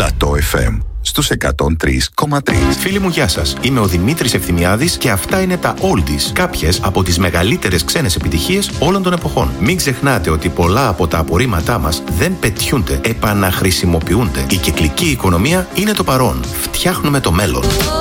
Πλατό FM στους 103,3. Φίλοι μου, γεια σας. Είμαι ο Δημήτρης Ευθυμιάδης και αυτά είναι τα Oldies. Κάποιες από τις μεγαλύτερες ξένες επιτυχίες όλων των εποχών. Μην ξεχνάτε ότι πολλά από τα απορρίμματά μας δεν πετιούνται, επαναχρησιμοποιούνται. Η κυκλική οικονομία είναι το παρόν. Φτιάχνουμε το μέλλον.